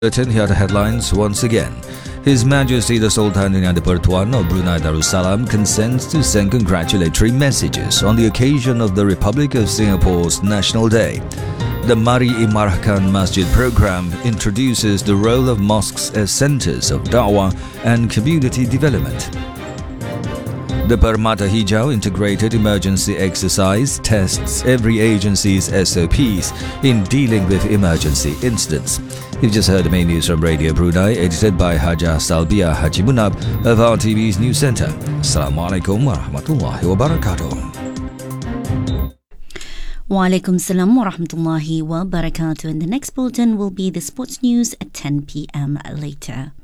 Here are the headlines once again. His Majesty the Sultan Inian Pertuan of Brunei Darussalam consents to send congratulatory messages on the occasion of the Republic of Singapore's National Day. The Mari Imarahkan Masjid program introduces the role of mosques as centers of da'wah and community development. The Permata Hijau Integrated Emergency Exercise tests every agency's SOPs in dealing with emergency incidents. You've just heard the main news from Radio Brunei, edited by Haja Salbia Haji Munab of RTV's News Centre. Assalamualaikum warahmatullahi wabarakatuh. Walaikum salam wa rahmatullahi wa barakatuh. And the next bulletin will be the sports news at 10 p.m. later.